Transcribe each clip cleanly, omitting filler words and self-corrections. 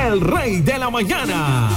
el rey de la mañana.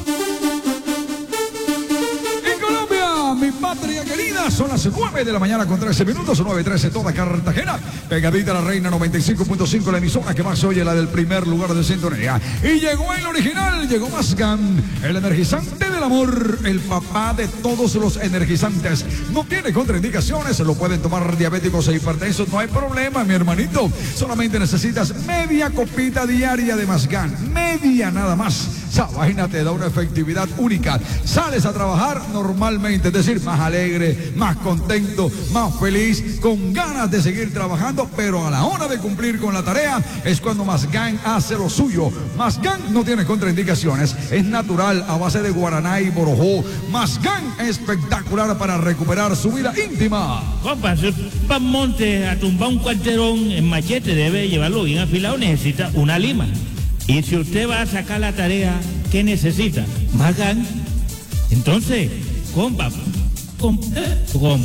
Mi patria querida, son las 9 de la mañana con 13 minutos, 9:13 toda Cartagena, pegadita a la Reina 95.5, la emisora que más se oye, la del primer lugar de sintonía. Y llegó el original, llegó Mazgán, el energizante del amor, el papá de todos los energizantes. No tiene contraindicaciones, lo pueden tomar diabéticos e hipertensos, no hay problema, mi hermanito. Solamente necesitas media copita diaria de Mazgán, media nada más. Esa vaina te da una efectividad única. Sales a trabajar normalmente, es decir, más alegre, más contento, más feliz, con ganas de seguir trabajando, pero a la hora de cumplir con la tarea es cuando Mazgán hace lo suyo. Mazgán no tiene contraindicaciones, es natural a base de guaraná y borojó. Mazgán es espectacular para recuperar su vida íntima. Compa, si para monte a tumbar un cuarterón en machete debe llevarlo bien afilado, necesita una lima. Y si usted va a sacar la tarea, ¿qué necesita? Mazgán. Entonces, compa, ¿cómo?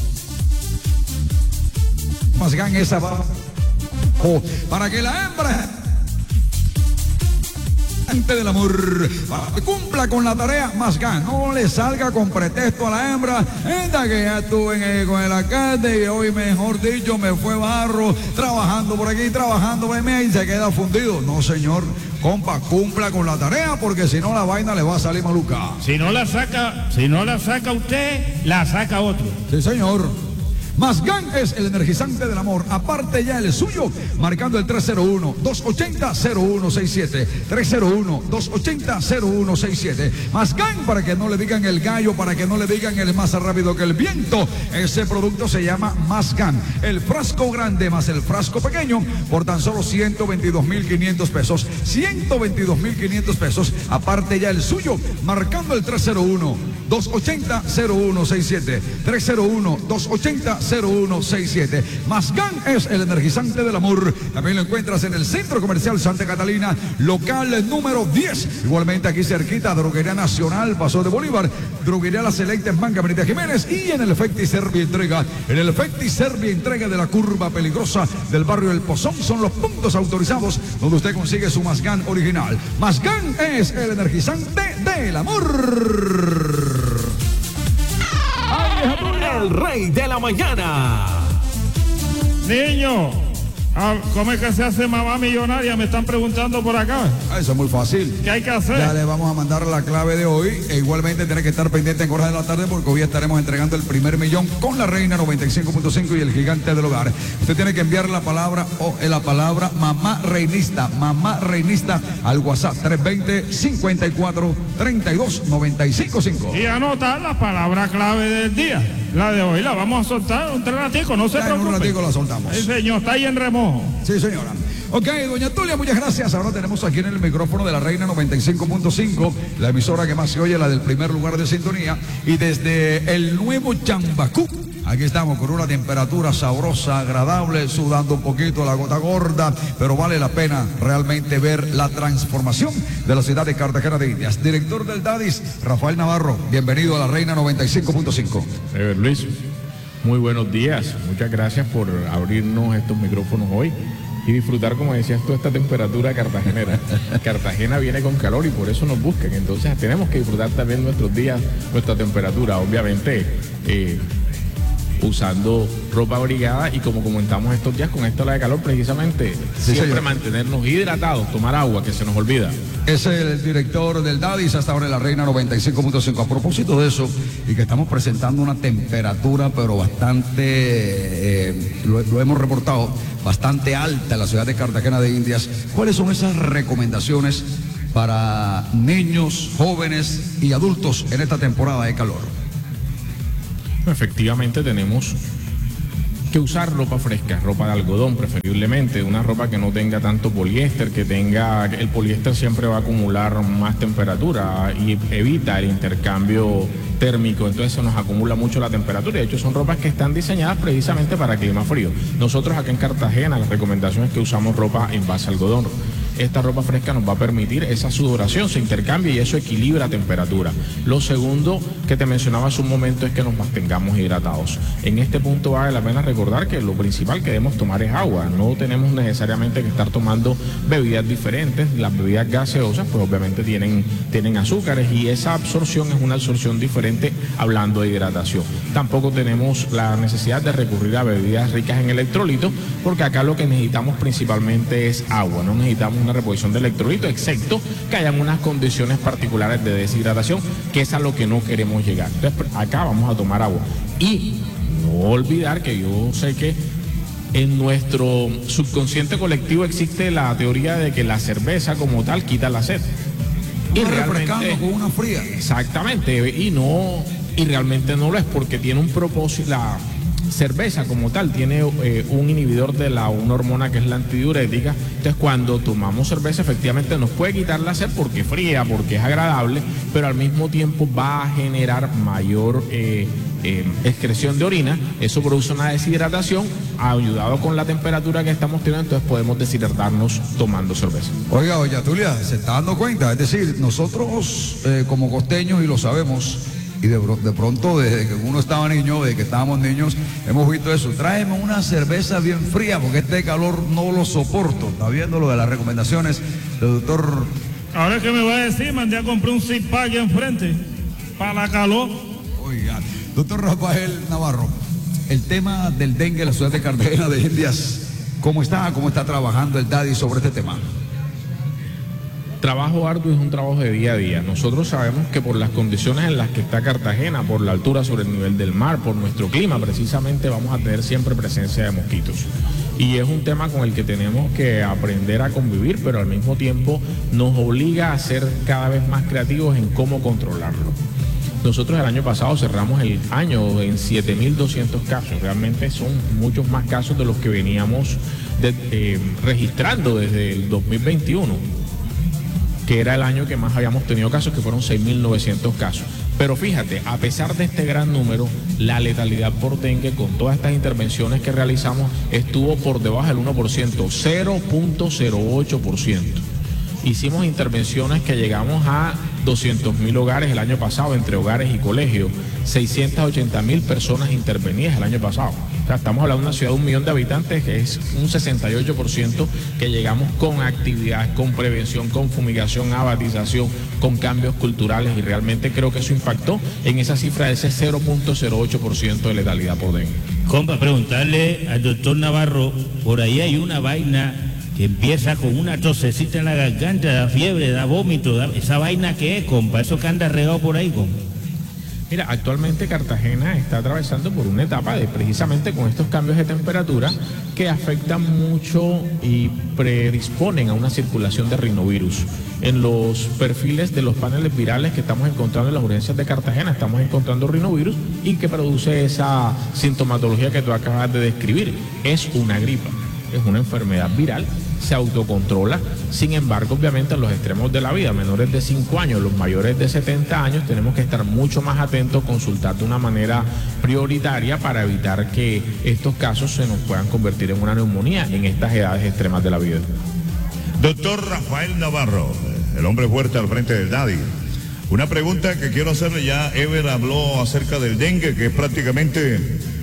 Mazgán esa va para que la hembra del amor para que cumpla con la tarea. Mazgán, no le salga con pretexto a la hembra. Esta que ya estuve con el alcalde y hoy, mejor dicho, me fue barro trabajando por aquí, trabajando por ahí y se queda fundido. No, señor. Compa, cumpla con la tarea porque si no la vaina le va a salir maluca. Si no la saca usted, la saca otro. Sí, señor. Mazgán es el energizante del amor. Aparte ya el suyo, marcando el 301-280-0167. 301-280-0167. Mazgán, para que no le digan el gallo, para que no le digan el más rápido que el viento. Ese producto se llama Mazgán. El frasco grande más el frasco pequeño por tan solo 122.500 pesos. 122.500 pesos. Aparte ya el suyo, marcando el 301-280-0167. 301-280-0167. Mazgán es el energizante del amor. También lo encuentras en el Centro Comercial Santa Catalina, local número 10. Igualmente aquí cerquita, Droguería Nacional, Paso de Bolívar, Droguería La Selecta en Banca Benita Jiménez y en el Efecti Servia Entrega. En el Efecti Servia Entrega de la curva peligrosa del barrio El Pozón son los puntos autorizados donde usted consigue su Mazgán original. Mazgán es el energizante del amor. El rey de la mañana. Niño, ¿cómo es que se hace mamá millonaria? Me están preguntando por acá. Eso es muy fácil. ¿Qué hay que hacer? Ya le vamos a mandar la clave de hoy. E igualmente tiene que estar pendiente en horas de la tarde porque hoy estaremos entregando el primer millón con la Reina 95.5 y el Gigante del Hogar. Usted tiene que enviar la palabra mamá reinista al WhatsApp 320-54-32-955. Y anotar la palabra clave del día. La de hoy la vamos a soltar un ratico, no se preocupe. En un ratico la soltamos. Sí, señor, está ahí en remojo. Sí, señora. Ok, doña Tulia, muchas gracias. Ahora tenemos aquí en el micrófono de la Reina 95.5, la emisora que más se oye, la del primer lugar de sintonía. Y desde el nuevo Chambacú, aquí estamos con una temperatura sabrosa, agradable, sudando un poquito la gota gorda, pero vale la pena realmente ver la transformación de la ciudad de Cartagena de Indias. Director del DADIS, Rafael Navarro, bienvenido a la Reina 95.5. Luis, muy buenos días. Muchas gracias por abrirnos estos micrófonos hoy y disfrutar, como decías tú, esta temperatura cartagenera. Cartagena viene con calor y por eso nos buscan. Entonces tenemos que disfrutar también nuestros días, nuestra temperatura. Obviamente, usando ropa abrigada y como comentamos estos días con esta ola de calor, precisamente siempre mantenernos hidratados, tomar agua, que se nos olvida. Es el director del DADIS, hasta ahora en la Reina 95.5. A propósito de eso, y que estamos presentando una temperatura, pero bastante, lo hemos reportado, bastante alta en la ciudad de Cartagena de Indias. ¿Cuáles son esas recomendaciones para niños, jóvenes y adultos en esta temporada de calor? Efectivamente tenemos que usar ropa fresca, ropa de algodón preferiblemente, una ropa que no tenga tanto poliéster, el poliéster siempre va a acumular más temperatura y evita el intercambio térmico, entonces se nos acumula mucho la temperatura. De hecho son ropas que están diseñadas precisamente para clima frío. Nosotros acá en Cartagena la recomendación es que usamos ropa en base a algodón. esta ropa fresca nos va a permitir esa sudoración, se intercambia y eso equilibra temperatura. Lo segundo que te mencionaba hace un momento es que nos mantengamos hidratados. En este punto vale la pena recordar que lo principal que debemos tomar es agua. No tenemos necesariamente que estar tomando bebidas diferentes. Las bebidas gaseosas pues obviamente tienen azúcares y esa absorción es una absorción diferente hablando de hidratación. Tampoco tenemos la necesidad de recurrir a bebidas ricas en electrolitos porque acá lo que necesitamos principalmente es agua. No necesitamos una reposición de electrolitos excepto que hayan unas condiciones particulares de deshidratación, que es a lo que no queremos llegar. Entonces acá vamos a tomar agua y no olvidar que yo sé que en nuestro subconsciente colectivo existe la teoría de que la cerveza como tal quita la sed. Y realmente con una fría. Exactamente, y realmente no lo es porque tiene un propósito. La cerveza como tal tiene un inhibidor de una hormona que es la antidiurética. Entonces cuando tomamos cerveza efectivamente nos puede quitar la sed porque es fría, porque es agradable, pero al mismo tiempo va a generar mayor excreción de orina. Eso produce una deshidratación, ayudado con la temperatura que estamos teniendo, entonces podemos deshidratarnos tomando cerveza. Oiga, doña Tulia, se está dando cuenta, es decir, nosotros como costeños, y lo sabemos, y de pronto desde que uno estaba niño, desde que estábamos niños, hemos visto eso. Tráeme una cerveza bien fría porque este calor no lo soporto. Está viendo lo de las recomendaciones del doctor. Ahora que me va a decir, mandé a comprar un zip-pack enfrente para la calor. Oiga, doctor Rafael Navarro, el tema del dengue en la ciudad de Cartagena de Indias, ¿cómo está trabajando el DADI sobre este tema? Trabajo arduo es un trabajo de día a día. Nosotros sabemos que por las condiciones en las que está Cartagena, por la altura sobre el nivel del mar, por nuestro clima, precisamente vamos a tener siempre presencia de mosquitos. Y es un tema con el que tenemos que aprender a convivir, pero al mismo tiempo nos obliga a ser cada vez más creativos en cómo controlarlo. Nosotros el año pasado cerramos el año en 7.200 casos. Realmente son muchos más casos de los que veníamos registrando desde el 2021. Que era el año que más habíamos tenido casos, que fueron 6.900 casos. Pero fíjate, a pesar de este gran número, la letalidad por dengue con todas estas intervenciones que realizamos estuvo por debajo del 1%, 0.08%. Hicimos intervenciones que llegamos a 200.000 hogares el año pasado, entre hogares y colegios, 680.000 personas intervenidas el año pasado. O sea, estamos hablando de una ciudad de 1 millón de habitantes, que es un 68% que llegamos con actividades, con prevención, con fumigación, abatización, con cambios culturales, y realmente creo que eso impactó en esa cifra de ese 0.08% de letalidad por dengue. Compa, preguntarle al doctor Navarro, por ahí hay una vaina que empieza con una tosecita en la garganta, da fiebre, da vómito, ¿esa vaina qué es, compa? ¿Eso que anda regado por ahí, compa? Mira, actualmente Cartagena está atravesando por una etapa de precisamente con estos cambios de temperatura que afectan mucho y predisponen a una circulación de rinovirus. En los perfiles de los paneles virales que estamos encontrando en las urgencias de Cartagena, estamos encontrando rinovirus y que produce esa sintomatología que tú acabas de describir. Es una gripa, es una enfermedad viral, se autocontrola. Sin embargo, obviamente en los extremos de la vida, menores de 5 años, los mayores de 70 años, tenemos que estar mucho más atentos, consultar de una manera prioritaria para evitar que estos casos se nos puedan convertir en una neumonía en estas edades extremas de la vida. Doctor Rafael Navarro, el hombre fuerte al frente del DADI. Una pregunta que quiero hacerle, ya Ever habló acerca del dengue, que es prácticamente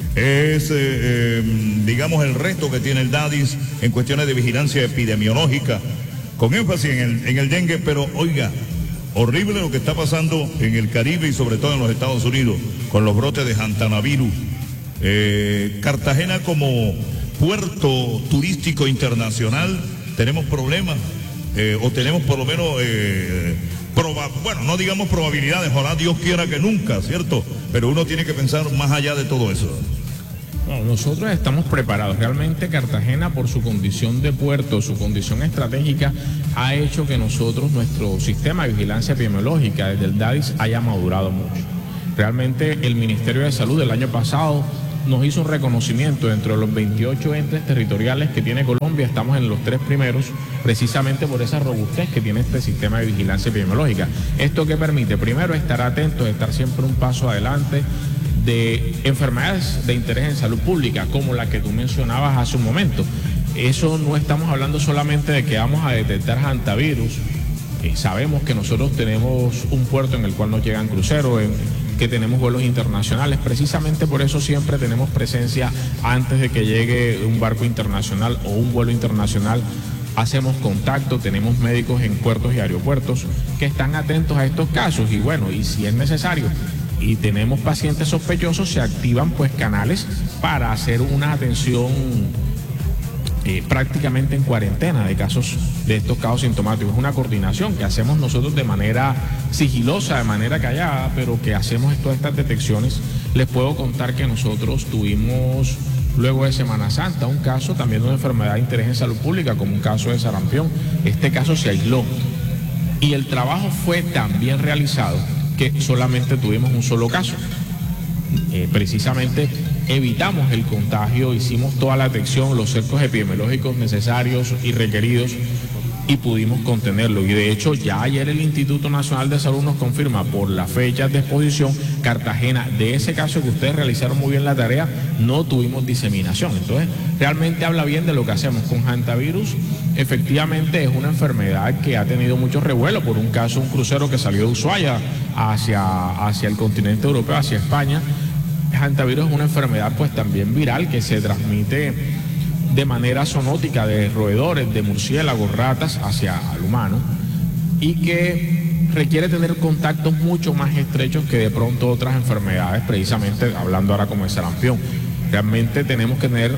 digamos, el reto que tiene el DADIS en cuestiones de vigilancia epidemiológica, con énfasis en el dengue, pero oiga, horrible lo que está pasando en el Caribe y sobre todo en los Estados Unidos, con los brotes de Hantanavirus. Cartagena como puerto turístico internacional, tenemos problemas, o tenemos por lo menos, bueno, no digamos probabilidades, ojalá Dios quiera que nunca, ¿cierto? Pero uno tiene que pensar más allá de todo eso. No, nosotros estamos preparados. Realmente Cartagena, por su condición de puerto, su condición estratégica, ha hecho que nosotros, nuestro sistema de vigilancia epidemiológica desde el DADIS haya madurado mucho. Realmente el Ministerio de Salud el año pasado nos hizo un reconocimiento dentro de los 28 entes territoriales que tiene Colombia. Estamos en los 3 primeros, precisamente por esa robustez que tiene este sistema de vigilancia epidemiológica. ¿Esto qué permite? Primero, estar atentos, estar siempre un paso adelante de enfermedades de interés en salud pública, como la que tú mencionabas hace un momento. eso no estamos hablando solamente de que vamos a detectar hantavirus. Sabemos que nosotros tenemos un puerto en el cual nos llegan cruceros, que tenemos vuelos internacionales. Precisamente por eso siempre tenemos presencia antes de que llegue un barco internacional o un vuelo internacional. Hacemos contacto, tenemos médicos en puertos y aeropuertos que están atentos a estos casos y bueno, y si es necesario y tenemos pacientes sospechosos, se activan pues canales para hacer una atención prácticamente en cuarentena de estos casos sintomáticos. Es una coordinación que hacemos nosotros de manera sigilosa, de manera callada, pero que hacemos todas estas detecciones. Les puedo contar que nosotros tuvimos luego de Semana Santa un caso también de una enfermedad de interés en salud pública, como un caso de sarampión. Este caso se aisló y el trabajo fue tan bien realizado que solamente tuvimos un solo caso. Precisamente evitamos el contagio, hicimos toda la detección, los cercos epidemiológicos necesarios y requeridos y pudimos contenerlo. Y de hecho ya ayer el Instituto Nacional de Salud nos confirma por las fechas de exposición, Cartagena, de ese caso que ustedes realizaron muy bien la tarea, no tuvimos diseminación. Entonces realmente habla bien de lo que hacemos con hantavirus. Efectivamente es una enfermedad que ha tenido mucho revuelo por un caso, un crucero que salió de Ushuaia hacia el continente europeo, hacia España. Hantavirus es una enfermedad pues también viral que se transmite de manera zoonótica de roedores, de murciélagos, ratas hacia el humano y que requiere tener contactos mucho más estrechos que de pronto otras enfermedades, precisamente hablando ahora como el sarampión. Realmente tenemos que tener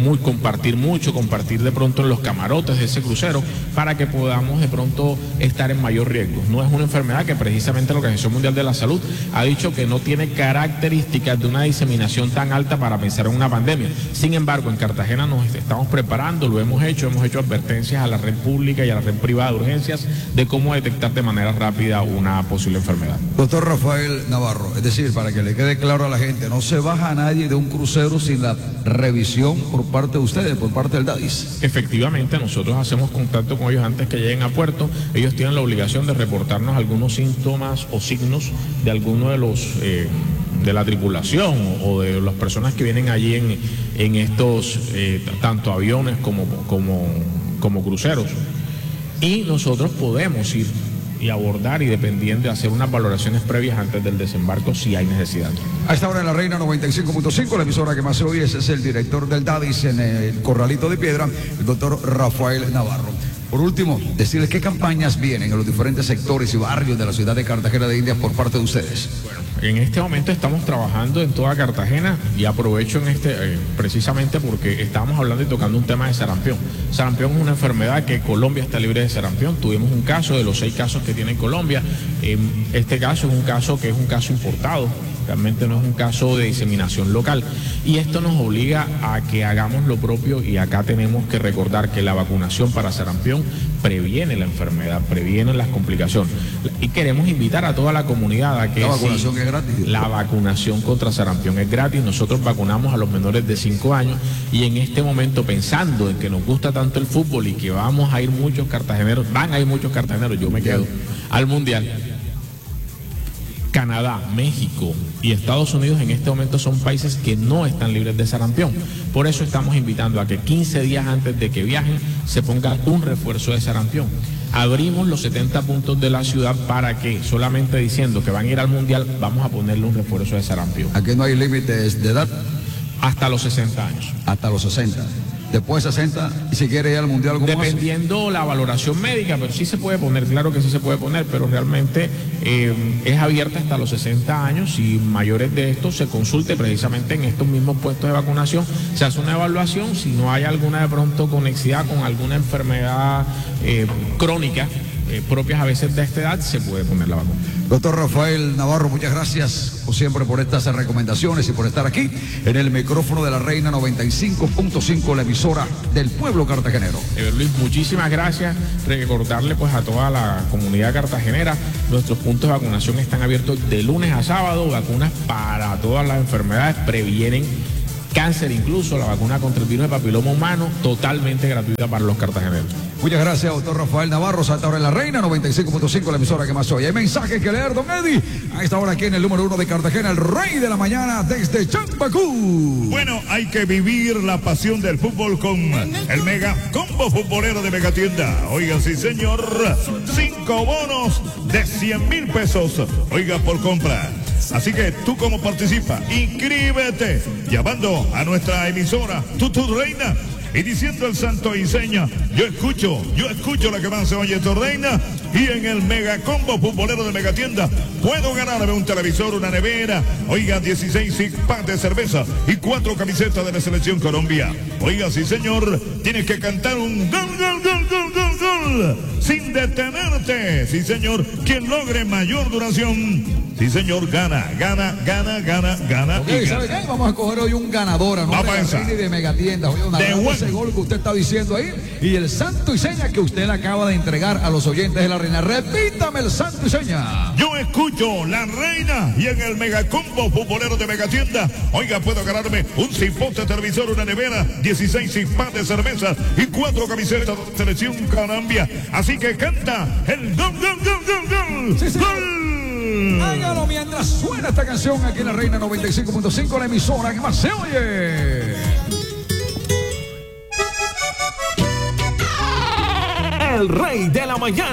compartir de pronto en los camarotes de ese crucero para que podamos de pronto estar en mayor riesgo. No es una enfermedad que precisamente la Organización Mundial de la Salud ha dicho que no tiene características de una diseminación tan alta para pensar en una pandemia. Sin embargo, en Cartagena nos estamos preparando, lo hemos hecho advertencias a la red pública y a la red privada de urgencias de cómo detectar de manera rápida una posible enfermedad. Doctor Rafael Navarro, es decir, para que le quede claro a la gente, no se baja nadie de un crucero sin la revisión por parte de ustedes, por parte del DADIS. Efectivamente, nosotros hacemos contacto con ellos antes que lleguen a puerto. Ellos tienen la obligación de reportarnos algunos síntomas o signos de alguno de los de la tripulación o de las personas que vienen allí en estos tanto aviones como cruceros. Y nosotros podemos ir y abordar y dependiendo de hacer unas valoraciones previas antes del desembarco si hay necesidad. A esta hora en la Reina 95.5, la emisora que más se oye, ese es el director del DADIS en el Corralito de Piedra, el doctor Rafael Navarro. Por último, decirles qué campañas vienen en los diferentes sectores y barrios de la ciudad de Cartagena de Indias por parte de ustedes. Bueno, en este momento estamos trabajando en toda Cartagena y aprovecho precisamente porque estábamos hablando y tocando un tema de sarampión. Sarampión es una enfermedad que Colombia está libre de sarampión. Tuvimos un caso de los 6 casos que tiene Colombia. Este caso es un caso importado. Realmente no es un caso de diseminación local y esto nos obliga a que hagamos lo propio y acá tenemos que recordar que la vacunación para sarampión previene la enfermedad, previene las complicaciones y queremos invitar a toda la comunidad a que la vacunación es gratis. La vacunación contra sarampión es gratis, nosotros vacunamos a los menores de 5 años y en este momento pensando en que nos gusta tanto el fútbol y que van a ir muchos cartageneros, yo me quedo al Mundial. Canadá, México y Estados Unidos en este momento son países que no están libres de sarampión. Por eso estamos invitando a que 15 días antes de que viajen se ponga un refuerzo de sarampión. Abrimos los 70 puntos de la ciudad para que solamente diciendo que van a ir al Mundial vamos a ponerle un refuerzo de sarampión. Aquí no hay límites de edad. Hasta los 60 años. Hasta los 60. Después de 60, y si quiere ir al Mundial, ¿cómo dependiendo hace? La valoración médica, pero sí se puede poner, claro que sí se puede poner, pero realmente es abierta hasta los 60 años y mayores de estos se consulte precisamente en estos mismos puestos de vacunación, se hace una evaluación, si no hay alguna de pronto conexidad con alguna enfermedad crónica, propias a veces de esta edad, se puede poner la vacuna. Doctor Rafael Navarro, muchas gracias como siempre por estas recomendaciones y por estar aquí en el micrófono de la Reina 95.5, la emisora del pueblo cartagenero. Luis, muchísimas gracias. Recordarle pues a toda la comunidad cartagenera, nuestros puntos de vacunación están abiertos de lunes a sábado, vacunas para todas las enfermedades, previenen cáncer incluso, la vacuna contra el virus de papiloma humano, totalmente gratuita para los cartageneros. Muchas gracias, doctor Rafael Navarro, Santa Hora en la Reina, 95.5, la emisora que más oye. Hay mensajes que leer, don Eddie, a esta hora aquí en el número 1 de Cartagena, el rey de la mañana desde Champacú. Bueno, hay que vivir la pasión del fútbol con el Mega Combo Futbolero de Megatienda. Oiga, sí señor, 5 bonos de 100,000 pesos, oiga, por compra. Así que tú como participa, inscríbete llamando a nuestra emisora Tu Reina y diciendo el santo y seña, yo escucho la que más se oye Tu Reina, y en el Mega Combo Futbolero de Megatienda puedo ganarme un televisor, una nevera, oiga, 16 six-pack de cerveza y 4 camisetas de la Selección Colombia. Oiga, sí señor, tienes que cantar un gol, gol, gol, gol, gol, gol, sin detenerte. Sí señor, quien logre mayor duración, sí señor, gana. Okay, ¿sabe qué? Vamos a coger hoy un ganador a nombre de la Reina y de Megatienda. Oye, ese gol que usted está diciendo ahí y el santo y seña que usted le acaba de entregar a los oyentes de la Reina. Repítame el santo y seña. Yo escucho la Reina y en el Megacombo Futbolero de Megatienda, oiga, puedo ganarme un cipote televisor, una nevera, 16 six-pack de cerveza y 4 camisetas de Selección Colombia. Así que canta el gol, gol, gol, gol, gol. Sí, ¡Gol! Hágalo mientras suena esta canción aquí en la Reina 95.5, la emisora que más se oye. El rey de la mañana.